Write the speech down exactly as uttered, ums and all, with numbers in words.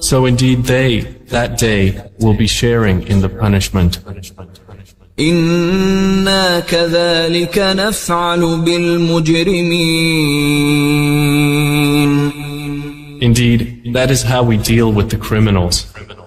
So indeed they, that day, will be sharing in the punishment. إنا كذلك نفعل بالمجرمين. Indeed, that is how we deal with the criminals.